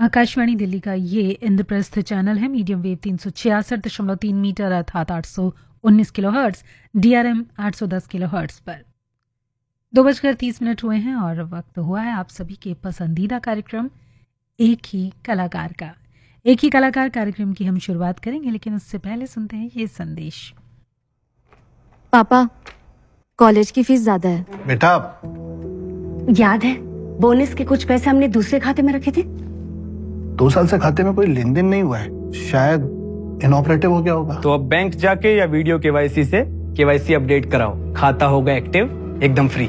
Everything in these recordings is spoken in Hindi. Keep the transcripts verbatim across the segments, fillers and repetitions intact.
आकाशवाणी दिल्ली का ये इंद्रप्रस्थ चैनल है। मीडियम वेव तीन सौ छियासठ दशमलव तीन मीटर अर्थात आठ सौ उन्नीस किलो हर्ट्स, डीआरएम आठ सौ दस किलो हर्ट्स पर दो बजकर तीस मिनट हुए हैं और वक्त हुआ है आप सभी के पसंदीदा कार्यक्रम एक ही कलाकार का। एक ही कलाकार कार्यक्रम की हम शुरुआत करेंगे, लेकिन उससे पहले सुनते हैं ये संदेश। पापा, कॉलेज की फीस ज्यादा है। बेटा, याद है बोनस के कुछ पैसे हमने दूसरे खाते में रखे थे। दो साल से खाते में कोई लेन देन नहीं हुआ है, शायद इनऑपरेटिव हो गया होगा। तो अब बैंक जाके या वीडियो केवाईसी से केवाईसी अपडेट कराओ, खाता होगा एक्टिव एकदम फ्री।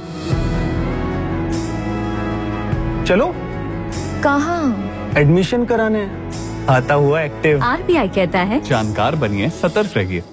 चलो कहाँ? एडमिशन कराने, आता हुआ एक्टिव। आरबीआई कहता है जानकार बनिए, सतर्क रहिए।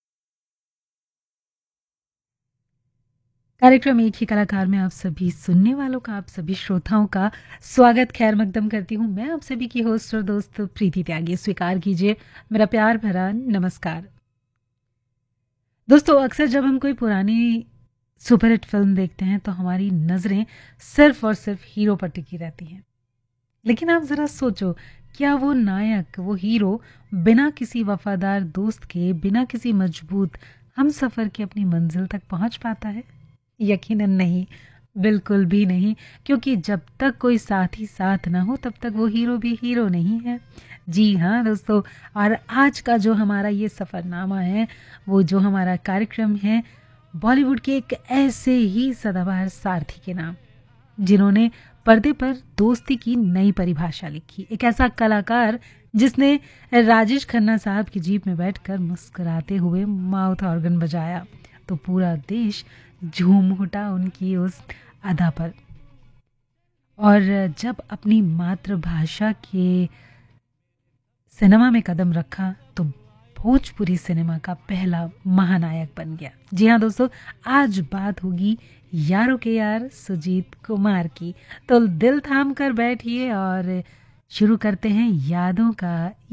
कार्यक्रम एक ही कलाकार में आप सभी सुनने वालों का, आप सभी श्रोताओं का स्वागत खैर मकदम करती हूँ। मैं आप सभी की होस्ट और दोस्त प्रीति त्यागी। स्वीकार कीजिए मेरा प्यार भरा नमस्कार। दोस्तों, अक्सर जब हम कोई पुरानी सुपरहिट फिल्म देखते हैं तो हमारी नज़रें सिर्फ और सिर्फ हीरो पर टिकी रहती हैं। लेकिन आप ज़रा सोचो, क्या वो नायक, वो हीरो बिना किसी वफादार दोस्त के, बिना किसी मजबूत हम सफ़र के अपनी मंजिल तक पहुंच पाता है? यकीनन नहीं, बिल्कुल भी नहीं, क्योंकि जब तक कोई साथी साथ ना हो तब तक वो हीरो भी हीरो नहीं है। जी हाँ दोस्तों, और आज का जो हमारा ये सफ़रनामा है, वो जो हमारा कार्यक्रम है, बॉलीवुड के एक ऐसे ही सदाबहार सारथी के नाम, जिन्होंने पर्दे पर दोस्ती की नई परिभाषा लिखी। एक ऐसा कलाकार जिसने राजेश खन्ना साहब की जीप में बैठकर मुस्कुराते हुए माउथ ऑर्गन बजाया तो पूरा देश झूम उठा उनकी उस अदा पर। और जब अपनी मातृभाषा के सिनेमा में कदम रखा तो भोजपुरी सिनेमा का पहला महानायक बन गया। जी हाँ दोस्तों, आज बात होगी यारों के यार सुजीत कुमार की। तो दिल थाम कर बैठिए और शुरू करते हैं यादों का